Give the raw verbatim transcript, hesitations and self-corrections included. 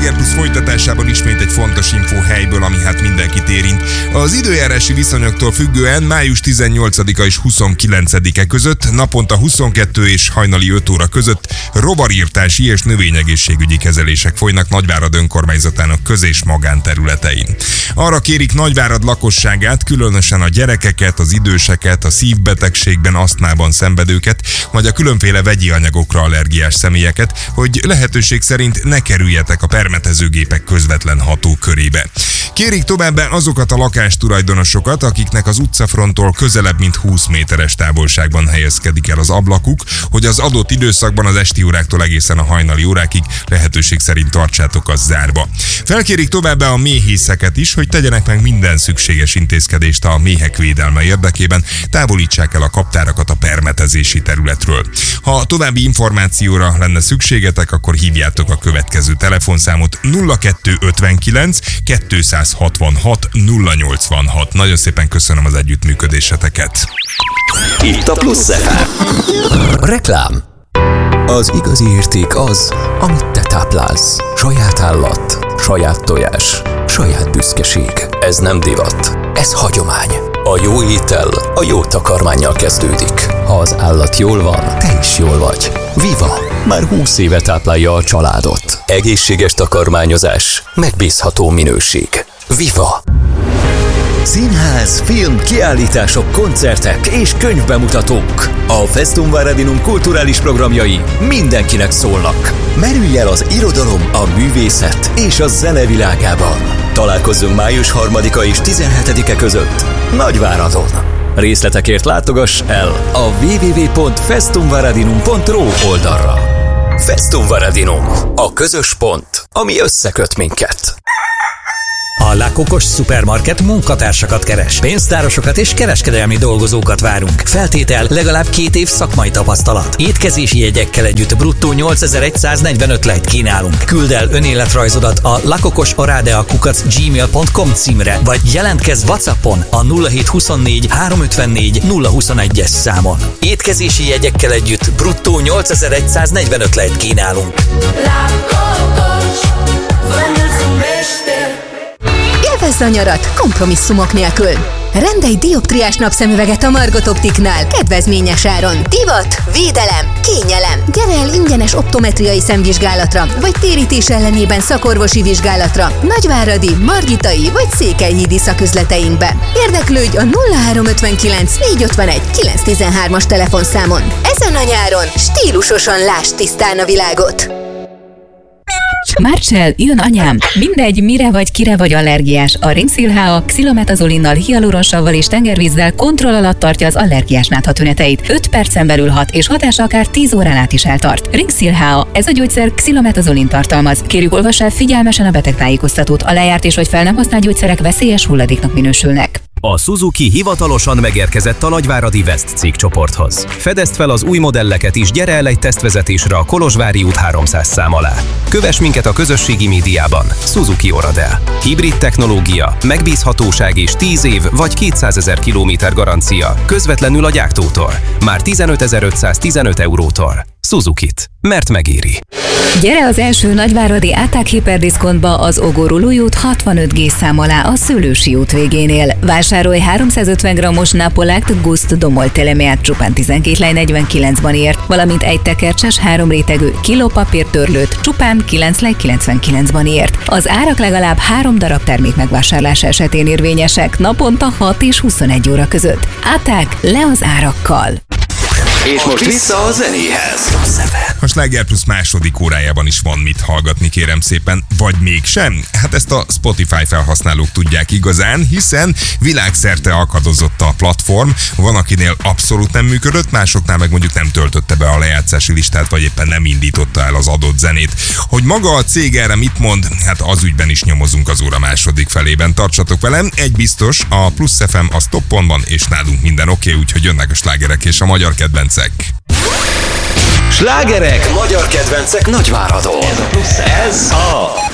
Sláger Plusz folytatásában ismét egy fontos info helyből, ami hát mindenkit érint. Az időjárási viszonyoktól függően május tizennyolcadika és huszonkilencedike között naponta huszonkettő és hajnali öt óra között rovarírtási és növényegészségügyi kezelések folynak Nagyvárad önkormányzatának köz- és magánterületein. Arra kérik Nagyvárad lakosságát, különösen a gyerekeket, az időseket, a szívbetegségben, asztmában szenvedőket, vagy a különféle vegyi anyagokra allergiás személyeket, hogy lehetőség szerint ne kerüljetek a permetezőgépek közvetlen hatókörébe. Kérik továbbá azokat a lakástulajdonosokat, akiknek az utcafronttól közelebb mint húsz méteres távolságban helyezkedik el az ablakuk, hogy az adott időszakban az esti óráktól egészen a hajnali órákig lehetőség szerint tartsátok azt zárva. Felkérik továbbá a méhészeket is, hogy tegyenek meg minden szükséges intézkedést a méhek védelme érdekében, távolítsák el a kaptárakat a permetezési területről. Ha további információra lenne szükségetek, akkor hívjátok a következő telefonszámot nulla kettő ötvenkilenc kétszázhatvanhat nulla nyolcvanhat. Nagyon szépen köszönöm az együttműködéseteket. Itt a Plusz ef em. Reklám. Az igazi érték az, amit te táplálsz. Saját állat, saját tojás, saját büszkeség. Ez nem divat, ez hagyomány. A jó étel a jó takarmánnyal kezdődik. Ha az állat jól van, te is jól vagy. Viva! Már húsz éve táplálja a családot. Egészséges takarmányozás, megbízható minőség. Viva! Színház, film, kiállítások, koncertek és könyvbemutatók. A Festumváradinum kulturális programjai mindenkinek szólnak. Merülj el az irodalom, a művészet és a zene világában. Találkozzunk május harmadika és tizenhetedike között Nagyváradon. Részletekért látogass el a double-u double-u double-u pont festumvaradinum pont ro oldalra. Festumvaradinum, a közös pont, ami összeköt minket. A La Cocos Supermarket munkatársakat keres. Pénztárosokat és kereskedelmi dolgozókat várunk. Feltétel legalább két év szakmai tapasztalat. Étkezési jegyekkel együtt bruttó nyolcezer-száznegyvenöt lejt kínálunk. Küld el önéletrajzodat a lakokosoradea kukac gmail pont com címre, vagy jelentkezz WhatsAppon a nulla hét huszonnégy háromszázötvennégy nulla huszonegyes számon. Étkezési jegyekkel együtt bruttó nyolcezer-száznegyvenöt lejt kínálunk. La Cocos, vă mulțumește. Élvezd a nyarat kompromisszumok nélkül. Rendelj dioptriás napszemüveget a Margot Optiknál kedvezményes áron. Divat, védelem, kényelem. Gyere el ingyenes optometriai szemvizsgálatra, vagy térítés ellenében szakorvosi vizsgálatra Nagyváradi, Margitai vagy Székelyhídi szaküzleteinkbe. Érdeklődj a nulla három ötvenkilenc négyszázötvenegy kilencszáztizenhármas telefonszámon. Ezen a nyáron stílusosan lásd tisztán a világot. Marcell, jön anyám! Mindegy, mire vagy, kire vagy allergiás. A Rinxil há á xilometazolinmal, hialuronsavval és tengervízzel kontroll alatt tartja az allergiás nátha tüneteit. öt percen belül hat, és hatása akár tíz órán át is eltart. Rinxil há á, ez a gyógyszer xilometazolin tartalmaz. Kérjük, olvass el figyelmesen a betegtájékoztatót. A lejárt és vagy fel nem használt gyógyszerek veszélyes hulladéknak minősülnek. A Suzuki hivatalosan megérkezett a nagyváradi West cégcsoporthoz. Fedezd fel az új modelleket is, gyere el egy tesztvezetésre a Kolozsvári út háromszáz szám alá. Kövess minket a közösségi médiában. Suzuki Oradea. Hibrid technológia, megbízhatóság és tíz év vagy kétszázezer kilométer garancia közvetlenül a gyártótól. Már tizenötezer-ötszáztizenöt eurótól. Suzukit, mert megéri. Gyere az első nagyváradi Áták Hiperdiszkontba az Ogorulói út hatvanöt G szám alá a Szőlősi út végénél. Vásárolj háromszázötven grammos Napolakt Gust Domol telemeát csupán tizenkét lej negyvenkilencben ért, valamint egy tekercses három rétegű kilópapírtörlőt csupán kilenc lej kilencvenkilencben ért. Az árak legalább három darab termék megvásárlása esetén érvényesek, naponta hat és huszonegy óra között. Áták, le az árakkal! És most vissza a zenéhez. A Sláger Plusz második órájában is van mit hallgatni, kérem szépen, vagy mégsem? Hát ezt a Spotify felhasználók tudják igazán, hiszen világszerte akadozott a platform, van akinél abszolút nem működött, másoknál meg mondjuk nem töltötte be a lejátszási listát, vagy éppen nem indította el az adott zenét. Hogy maga a cég erre mit mond, hát az ügyben is nyomozunk az óra második felében. Tartsatok velem, egy biztos, a Plusz ef em az toppon van, és nálunk minden oké, okay, úgyhogy jönnek a slágerek és a magyar kedvencek. Slágerek, magyar kedvencek Nagyváradon. Ez a